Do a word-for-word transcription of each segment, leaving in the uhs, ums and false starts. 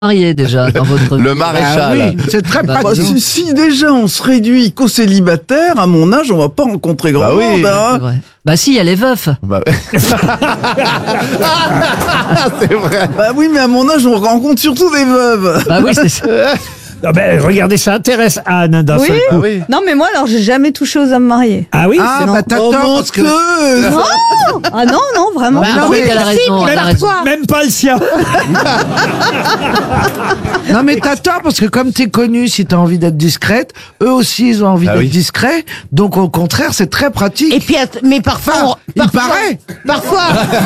marié déjà dans votre vie. Le maréchal. Ah oui, c'est très Bah, pratique. dis donc. si, si déjà on se réduit qu'aux célibataires, à mon âge, on va pas rencontrer grand Bah oui. monde. hein. C'est vrai. Bah si, il y a les veufs. Bah, c'est vrai. Bah oui, mais à mon âge, on rencontre surtout des veuves. Bah oui, c'est ça. Non, ben, regardez, ça intéresse Anne d'un Oui. seul Ah coup. oui. Non, mais moi, alors, j'ai jamais touché aux hommes mariés. Ah oui Ah, c'est- bah t'as Oh, tort, parce que... menteuse. Ah non, non, vraiment. Bah, non, oui, mais elle a raison, elle a raison. Même pas le sien. Non, mais t'as tort, parce que comme t'es connue, si t'as envie d'être discrète, eux aussi, ils ont envie Ah d'être oui. discrets. Donc, au contraire, c'est très pratique. Et puis, att- mais parfois, Enfin, on- il parfois, paraît. parfois,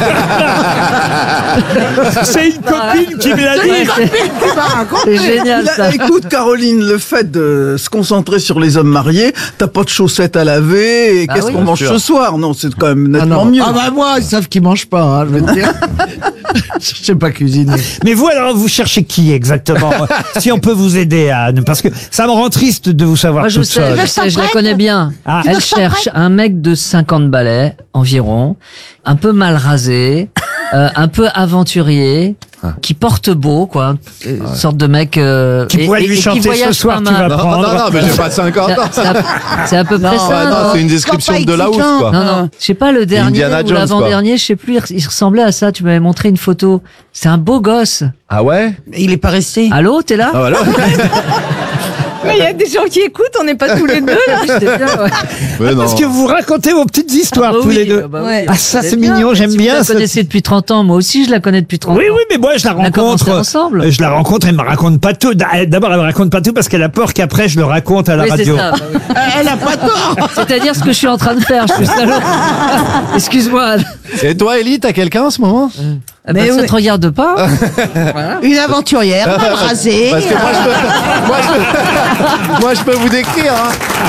C'est une copine qui me l'a dit. Ouais, c'est- c'est génial Là, ça. écoute, Caroline, le fait de se concentrer sur les hommes mariés, t'as pas de chaussettes à laver, et Ah qu'est-ce oui, qu'on bien mange sûr. ce soir? Non, c'est quand même Ah, nettement non. mieux. Ah bah moi, ils savent qu'ils mangent pas, hein, je veux te dire. Je sais pas cuisiner. Mais vous, alors, vous cherchez qui exactement Si on peut vous aider, Anne, parce que ça me rend triste de vous savoir Moi je toute sais, seule. je sais, je la connais bien. Ah. Elle cherche un mec de cinquante balais environ, un peu mal rasé, euh, un peu aventurier, qui porte beau, quoi. Une sorte de mec euh, Qui et- pourrait et- lui et qui chanter ce voyage soir, pas tu mal. vas Non, prendre. non, non, mais j'ai pas cinquante ans. C'est à, c'est à peu près Non, ça. ouais, non, non c'est une description pas de la housse, exigeant. quoi. Non, non, je sais pas, le dernier Indiana ou Jones, l'avant-dernier, je sais plus, il il ressemblait à ça, tu m'avais montré une photo. C'est un beau gosse. Ah ouais? il est pas resté. Allô, t'es là? Ah voilà. Mais il y a des gens qui écoutent, on n'est pas tous les deux, là. J'étais bien, ouais. Mais non. Parce que vous racontez vos petites histoires Ah tous oui, les deux. ah bah oui, Ouais. Ah, ça, c'est bien. mignon, j'aime Si bien Vous la ça. connaissez depuis trente ans, moi aussi je la connais depuis trente Oui, ans. oui, mais moi je la On a commencé rencontre. ensemble. Je la rencontre, elle me raconte pas tout. D'abord, elle me raconte pas tout parce qu'elle a peur qu'après je le raconte à la Oui, c'est radio. ça. bah oui. Elle a pas tort. C'est-à-dire ce que je suis en train de faire, je suis salaud. Excuse-moi. Et toi, Élie, t'as quelqu'un en ce moment? Eh ben, Mais ça oui. te regarde pas. Une aventurière, mal rasée. Parce que moi, je peux, moi, je peux, moi, je peux vous décrire. Hein.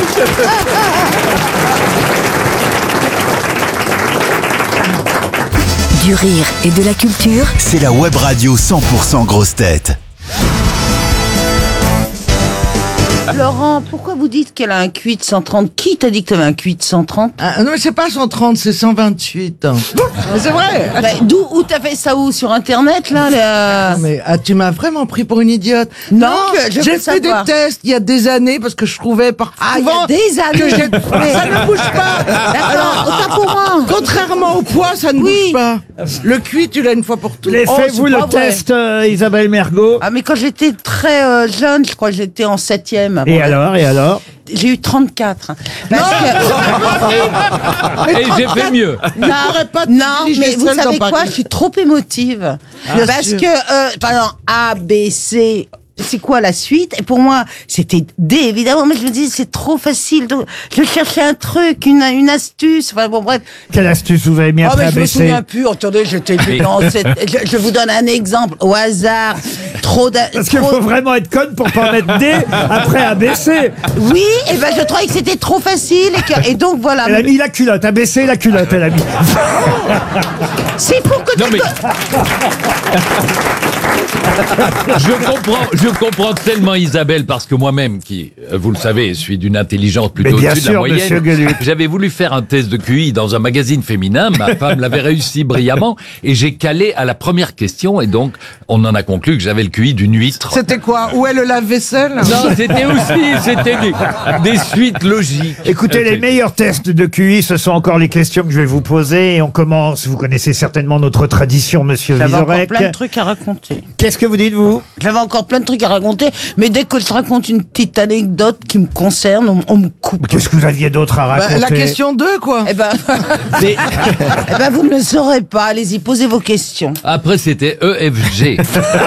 Du rire et de la culture. C'est la web radio cent pour cent grosse tête. Laurent, pourquoi vous dites qu'elle a un Q I de cent trente? Qui t'a dit que t'avais un Q I de cent trente? Ah, non, mais c'est pas cent trente, c'est cent vingt-huit. C'est vrai. Bah, d'où, où t'as fait ça où? Sur Internet, là, la- Non, mais ah, tu m'as vraiment pris pour une idiote. Non, je- je j'ai veux fait savoir. des tests il y a des années parce que je trouvais par Ah, il y souvent a des années. que j'ai- Mais- ça ne bouge pas. D'accord, autant pour moi. Contrairement au poids, ça ne Oui. bouge pas. Le cuit, tu l'as une fois pour toutes. Les Oh, faits, c'est vous le pas vrai. test, euh, Isabelle Mergo. Ah, mais quand j'étais très euh, jeune, je crois que j'étais en septième. Et alors, et alors J'ai eu trente-quatre. Parce que... Et j'ai fait mieux. N'arrête pas de Non, négliger mais vous celle savez dans quoi? Paris. Je suis trop émotive. Bien Parce sûr. que, euh, par exemple, A, B, C, c'est quoi la suite? Et pour moi, c'était D, évidemment. Mais je me disais, c'est trop facile. Donc, je cherchais un truc, une, une astuce. Enfin, bon, bref. Quelle astuce vous avez mis Oh, après mais je me A B C? souviens plus. Attendez, j'étais dans cette... je, je vous donne un exemple au hasard. Trop d'a- Parce qu'il trop- faut vraiment être conne pour pas mettre D après A B C. Oui, et ben, je trouvais que c'était trop facile. Et, que- et donc, voilà. Elle a mis la culotte, A B C, la culotte, elle a mis. C'est pour que Non tu... mais je comprends, je comprends tellement Isabelle parce que moi-même, qui, euh, vous le savez, suis d'une intelligence plutôt Mais bien au-dessus de la sûr, monsieur moyenne. Gueluc. J'avais voulu faire un test de Q I dans un magazine féminin. Ma femme l'avait réussi brillamment et j'ai calé à la première question et donc on en a conclu que j'avais le Q I d'une huître. C'était quoi? Où est le lave-vaisselle? Non, c'était aussi, c'était des, des suites logiques. Écoutez, les meilleurs tests de Q I, ce sont encore les questions que je vais vous poser. Et on commence, vous connaissez certainement notre tradition, monsieur J'avais encore Vizorek. plein de trucs à raconter. Qu'est-ce que vous dites, vous? J'avais encore plein de trucs à raconter, mais dès que je raconte une petite anecdote qui me concerne, on, on me coupe. Qu'est-ce que vous aviez d'autre à Bah, raconter? la question deux, quoi. Eh ben, Mais eh ben, vous ne le saurez pas. Allez-y, posez vos questions. après, c'était E F G.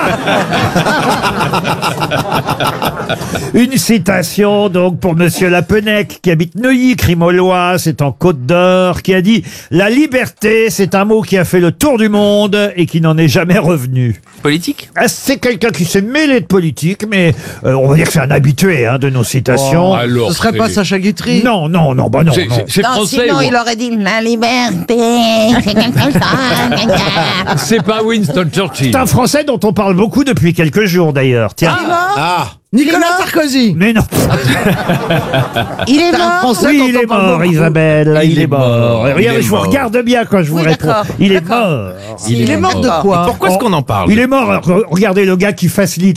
Une citation donc pour monsieur Lapenec qui habite Neuilly, Crimolois, c'est en Côte d'Or, qui a dit « La liberté, c'est un mot qui a fait le tour du monde et qui n'en est jamais revenu. » Politique? Ah, c'est quelqu'un qui s'est mêlé de politique, mais euh, on va dire que c'est un habitué hein, de nos citations. Oh, alors, Ce serait pas c'est- Sacha Guitry? Non, non, non, bah non. C'est- non. c'est- C'est Non, français sinon, ou- il aurait dit la liberté, c'est quelque chose. C'est pas Winston Churchill. C'est un Français dont on parle beaucoup depuis quelques jours d'ailleurs. Tiens. Ah, Nicolas Sarkozy. Mais non. Il est C'est un mort. Français Oui, dont il on est parle mort, beaucoup. Isabelle. Il, Il est est mort. mort, il Regardez, est je vous mort. regarde bien quand je vous Oui, réponds. d'accord, Il est d'accord. mort. Il est mort de quoi? pourquoi est-ce qu'on en parle? Il est mort. Re- Regardez le gars qui facilite